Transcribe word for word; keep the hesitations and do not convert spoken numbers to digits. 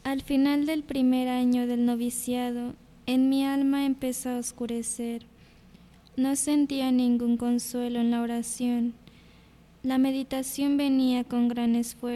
Al final del primer año del noviciado, en mi alma empezó a oscurecer. No sentía ningún consuelo en la oración. La meditación venía con gran esfuerzo.